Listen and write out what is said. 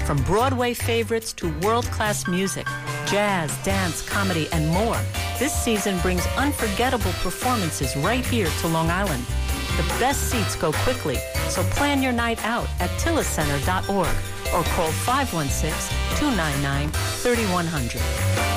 From Broadway favorites to world-class music, jazz, dance, comedy, and more, this season brings unforgettable performances right here to Long Island. The best seats go quickly, so plan your night out at tilliscenter.org or call 516-299-3100.